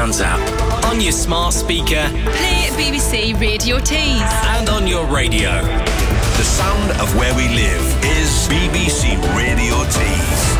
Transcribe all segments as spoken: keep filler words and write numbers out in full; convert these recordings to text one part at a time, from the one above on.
Sounds app, on your smart speaker, play B B C Radio Tees, and on your radio. The sound of where we live is B B C Radio Tees.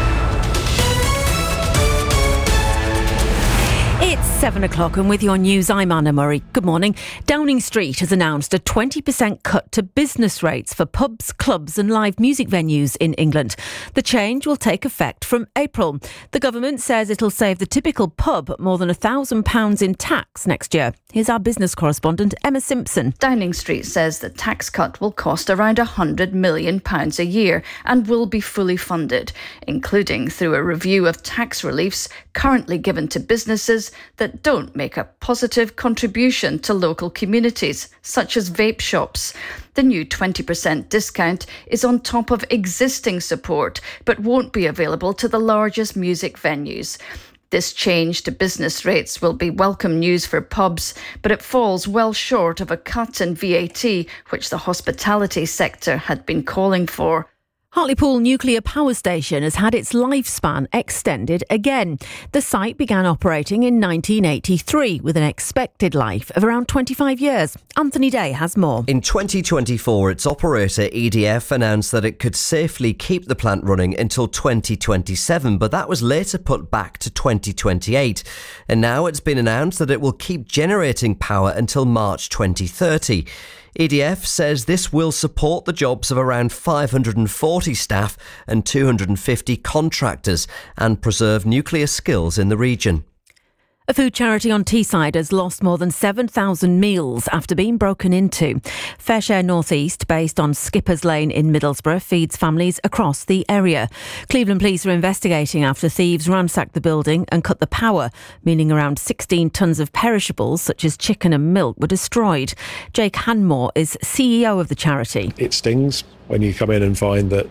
It's seven o'clock and with your news, I'm Anna Murray. Good morning. Downing Street has announced a twenty percent cut to business rates for pubs, clubs and live music venues in England. The change will take effect from April. The government says it'll save the typical pub more than one thousand pounds in tax next year. Here's our business correspondent, Emma Simpson. Downing Street says the tax cut will cost around one hundred million pounds a year and will be fully funded, including through a review of tax reliefs currently given to businesses that don't make a positive contribution to local communities, such as vape shops. The new twenty percent discount is on top of existing support, but won't be available to the largest music venues. This change to business rates will be welcome news for pubs, but it falls well short of a cut in V A T, which the hospitality sector had been calling for. Hartlepool Nuclear Power Station has had its lifespan extended again. The site began operating in nineteen eighty-three with an expected life of around twenty-five years. Anthony Day has more. In twenty twenty-four, its operator E D F announced that it could safely keep the plant running until twenty twenty-seven, but that was later put back to twenty twenty-eight. And now it's been announced that it will keep generating power until March twenty thirty. E D F says this will support the jobs of around five hundred forty staff and two hundred fifty contractors and preserve nuclear skills in the region. A food charity on Teesside has lost more than seven thousand meals after being broken into. Fairshare North East, based on Skipper's Lane in Middlesbrough, feeds families across the area. Cleveland police are investigating after thieves ransacked the building and cut the power, meaning around sixteen tonnes of perishables such as chicken and milk were destroyed. Jake Hanmore is C E O of the charity. It stings when you come in and find that